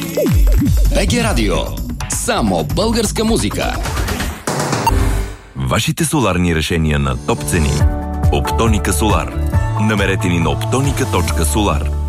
БГ Радио. Само българска музика. Вашите соларни решения на топ цени. Оптоника Солар. Намерете ни на optonica.solar.